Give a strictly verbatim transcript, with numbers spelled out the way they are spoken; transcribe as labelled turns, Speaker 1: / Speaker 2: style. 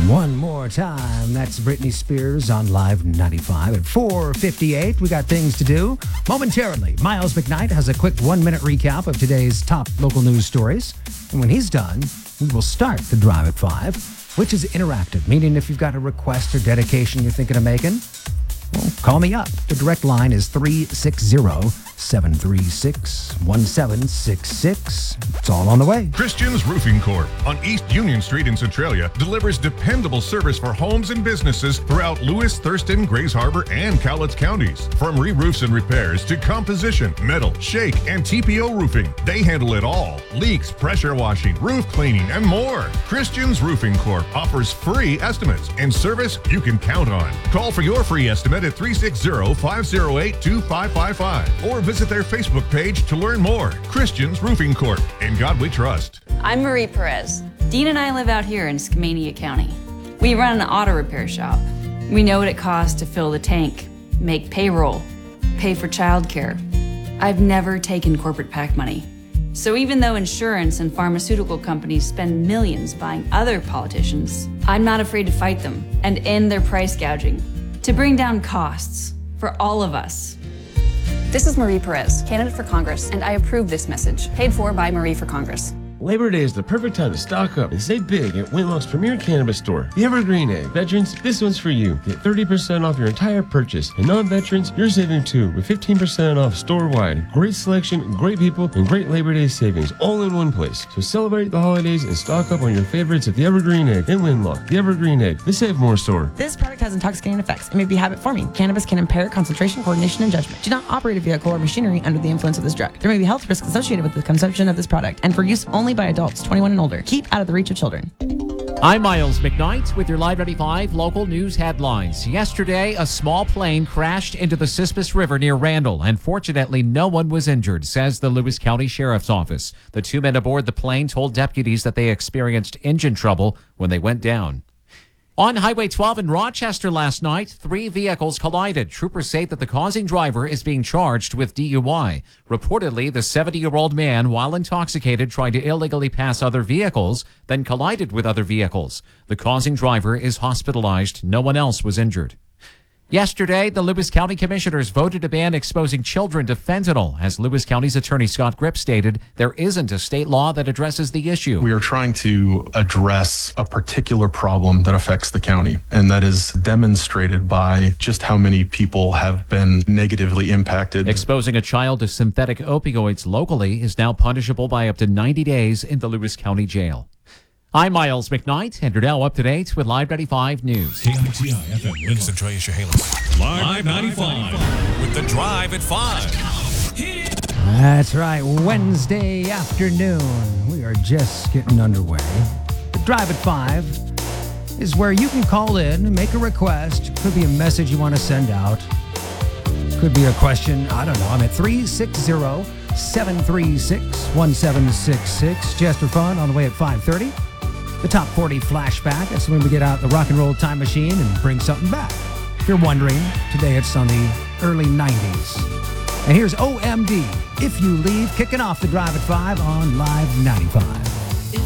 Speaker 1: One more time. That's Britney Spears on Live ninety-five at four fifty-eight. We got things to do. Momentarily, Miles McKnight has a quick one-minute recap of today's top local news stories. And when he's done, we will start the Drive at five, which is interactive, meaning if you've got a request or dedication you're thinking of making, well, call me up. The direct line is three six zero, seven three six, one seven six six. It's all on the way.
Speaker 2: Christian's Roofing Corp on East Union Street in Centralia delivers dependable service for homes and businesses throughout Lewis, Thurston, Grays Harbor, and Cowlitz counties. From re-roofs and repairs to composition, metal, shake, and T P O roofing, they handle it all. Leaks, pressure washing, roof cleaning, and more. Christian's Roofing Corp offers free estimates and service you can count on. Call for your free estimate at three six zero, five zero eight, two five five five or visit their Facebook page to learn more. Christian's Roofing Corp. In God we trust.
Speaker 3: I'm Marie Perez. Dean and I live out here in Skamania County. We run an auto repair shop. We know what it costs to fill the tank, make payroll, pay for childcare. I've never taken corporate PAC money. So even though insurance and pharmaceutical companies spend millions buying other politicians, I'm not afraid to fight them and end their price gouging to bring down costs for all of us.
Speaker 4: This is Marie Perez, candidate for Congress, and I approve this message, paid for by Marie for Congress.
Speaker 5: Labor Day is the perfect time to stock up and save big at Winlock's premier cannabis store, the Evergreen Egg. Veterans, this one's for you. Get thirty percent off your entire purchase. And non-veterans, you're saving too, with fifteen percent off store-wide. Great selection, great people, and great Labor Day savings all in one place. So celebrate the holidays and stock up on your favorites at the Evergreen Egg in Winlock. The Evergreen Egg, the Save More store.
Speaker 6: This product has intoxicating effects and may be habit-forming. Cannabis can impair concentration, coordination, and judgment. Do not operate a vehicle or machinery under the influence of this drug. There may be health risks associated with the consumption of this product and for use only by adults twenty-one and older. Keep out of the reach of children.
Speaker 7: I'm Miles McKnight with your Live ninety-five local news headlines. Yesterday, a small plane crashed into the Sispus River near Randall, and fortunately, no one was injured, says the Lewis County Sheriff's Office. The two men aboard the plane told deputies that they experienced engine trouble when they went down. On Highway twelve in Rochester last night, three vehicles collided. Troopers say that the causing driver is being charged with D U I. Reportedly, the seventy-year-old man, while intoxicated, tried to illegally pass other vehicles, then collided with other vehicles. The causing driver is hospitalized. No one else was injured. Yesterday, the Lewis County Commissioners voted to ban exposing children to fentanyl. As Lewis County's Attorney Scott Gripp stated, there isn't a state law that addresses the issue.
Speaker 8: We are trying to address a particular problem that affects the county, and that is demonstrated by just how many people have been negatively impacted.
Speaker 7: Exposing a child to synthetic opioids locally is now punishable by up to ninety days in the Lewis County Jail. I'm Miles McKnight, and you're now up to date with Live ninety-five News.
Speaker 9: K I T I F M in Centralia, Chehalis. Live ninety-five with the Drive at five.
Speaker 1: That's right, Wednesday afternoon. We are just getting underway. The Drive at five is where you can call in and make a request. Could be a message you want to send out. Could be a question. I don't know. I'm at three six zero, seven three six, one seven six six. Just for fun on the way at five thirty. The Top forty Flashback. That's when we get out the rock and roll time machine and bring something back. If you're wondering, today it's on the early nineties. And here's O M D, If You Leave, kicking off the Drive at five on Live ninety-five.